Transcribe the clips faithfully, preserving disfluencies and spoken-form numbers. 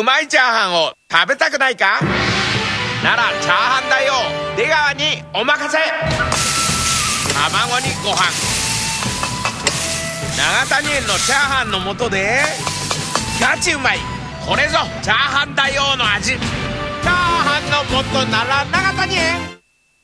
まいチャーハンを食べたくないか？ならチャーハンだよ出川にお任せ。卵にご飯、長谷園のチャーハンの素でガチうまい。これぞチャーハンだよの味。チャーハンの素なら長谷園。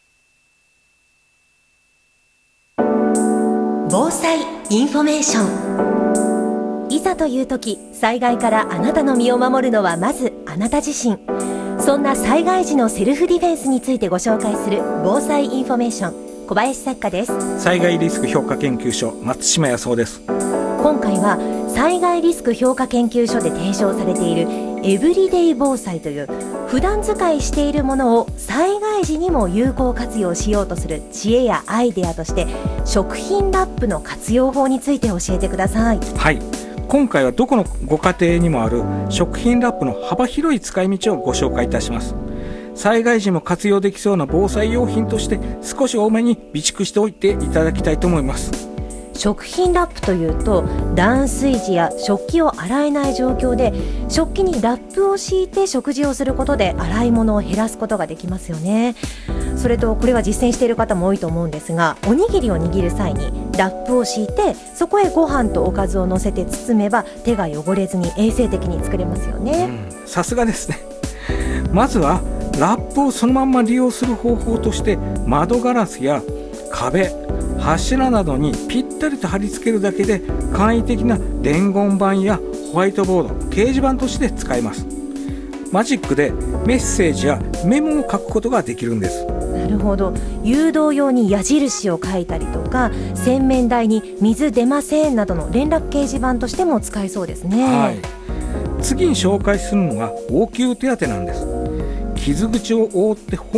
防災インフォメーション。いざという時、災害からあなたの身を守るのはまずあなた自身。そんな災害時のセルフディフェンスについてご紹介する防災インフォメーション、小林作家です。 災害リスク評価研究所、松島康夫です。 今回は災害リスク評価研究所で提唱されているエブリデイ防災という普段使いしているものを災害時にも有効活用しようとする知恵やアイデアとして、食品ラップの活用法について教えてください。 はい、今回はどこのご家庭にもある食品ラップの幅広い使い道をご紹介いたします。災害時も活用できそうな防災用品として少し多めに備蓄しておいていただきたいと思います。 食品ラップというと、断水時や食器を洗えない状況で食器にラップを敷いて食事をすることで洗い物を減らすことができますよね。それとこれは実践している方も多いと思うんですが、おにぎりを握る際にラップを敷いてそこへご飯とおかずを乗せて包めば手が汚れずに衛生的に作れますよね。 さすがですね。まずはラップをそのまんま利用する方法として、窓ガラスや壁、柱などにぴったりと貼り付けるだけで簡易的な伝言板やホワイトボード、掲示板として使えます。マジックでメッセージやメモを書くことができるんです。 なるほど。誘導用に矢印を書いたりとか、洗面台に水出ませんなどの連絡掲示板としても使えそうですね。 はい、次に紹介するのが応急手当なんです。傷口を覆って